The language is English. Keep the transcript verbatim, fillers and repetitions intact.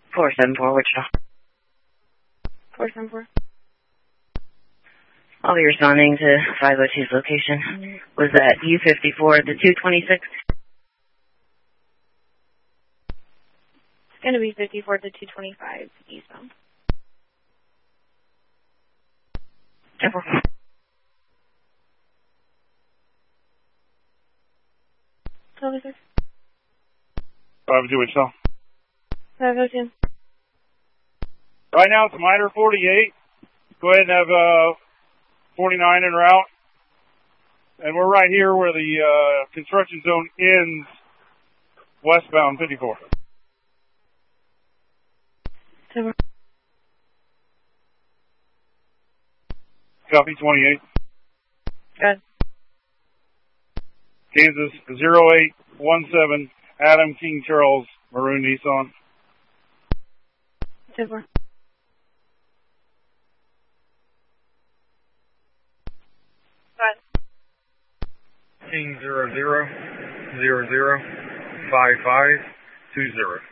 four seven four, Wichita. four seven four. I'll be responding to five oh two's location. Was that U fifty-four, the two twenty-six? It's going to be fifty-four to two twenty-five eastbound. ten four. Officer. five oh two, Wichita. five oh two. Right now it's Miter forty-eight. Go ahead and have uh, forty-nine en route. And we're right here where the uh, construction zone ends westbound fifty-four. ten four. Copy twenty-eight. Good. Kansas zero eight one seven, Adam King Charles, Maroon Nissan. ten four. King zero zero zero zero five five two zero.